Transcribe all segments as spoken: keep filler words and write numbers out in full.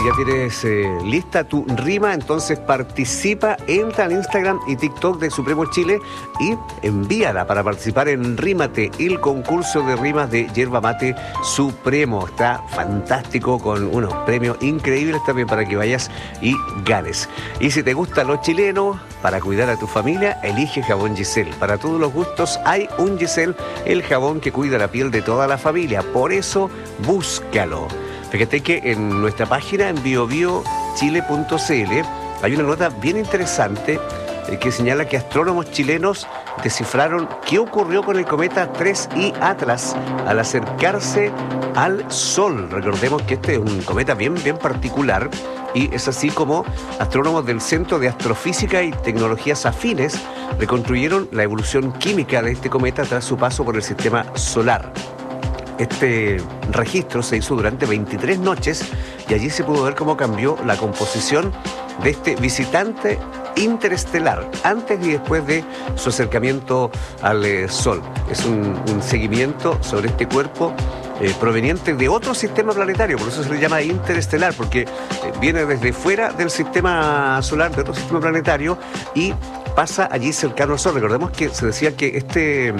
si ya tienes eh, lista tu rima, entonces participa, entra al Instagram y TikTok de Supremo Chile y envíala para participar en Rímate, el concurso de rimas de Yerba Mate Supremo. Está fantástico, con unos premios increíbles también para que vayas y ganes. Y si te gustan los chilenos, para cuidar a tu familia, elige jabón Giselle. Para todos los gustos hay un Giselle, el jabón que cuida la piel de toda la familia. Por eso, búscalo. Fíjate que en nuestra página, en bio bio chile punto c l, hay una nota bien interesante eh, que señala que astrónomos chilenos descifraron qué ocurrió con el cometa tres I Atlas al acercarse al Sol. Recordemos que este es un cometa bien, bien particular, y es así como astrónomos del Centro de Astrofísica y Tecnologías Afines reconstruyeron la evolución química de este cometa tras su paso por el sistema solar. Este registro se hizo durante veintitrés noches y allí se pudo ver cómo cambió la composición de este visitante interestelar antes y después de su acercamiento al eh, Sol. Es un, un seguimiento sobre este cuerpo eh, proveniente de otro sistema planetario, por eso se le llama interestelar, porque eh, viene desde fuera del sistema solar, de otro sistema planetario, y pasa allí cercano al Sol. Recordemos que se decía que este...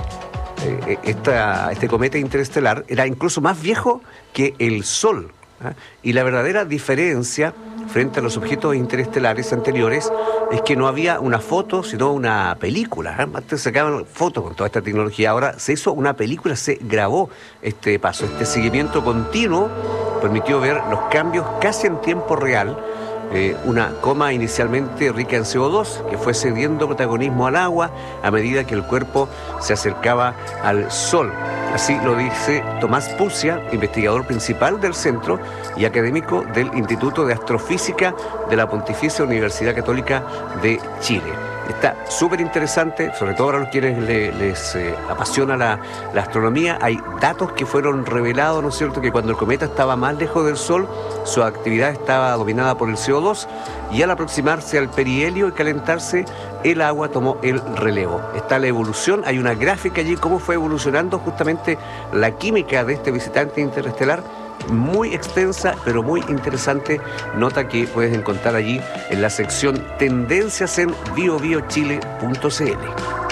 Esta, este cometa interestelar era incluso más viejo que el Sol, ¿eh? Y la verdadera diferencia frente a los objetos interestelares anteriores es que no había una foto, sino una película, ¿eh? Antes sacaban fotos con toda esta tecnología, ahora se hizo una película, se grabó este paso. Este seguimiento continuo permitió ver los cambios casi en tiempo real. Eh, una coma inicialmente rica en C O dos que fue cediendo protagonismo al agua a medida que el cuerpo se acercaba al Sol. Así lo dice Tomás Pucia, investigador principal del centro y académico del Instituto de Astrofísica de la Pontificia Universidad Católica de Chile. Está súper interesante, sobre todo para los quienes le, les eh, apasiona la, la astronomía. Hay datos que fueron revelados, ¿no es cierto?, que cuando el cometa estaba más lejos del Sol, su actividad estaba dominada por el C O dos, y al aproximarse al perihelio y calentarse, el agua tomó el relevo. Está la evolución, hay una gráfica allí, cómo fue evolucionando justamente la química de este visitante interestelar, muy extensa, pero muy interesante. Nota que puedes encontrar allí en la sección Tendencias en bio bio chile punto c l.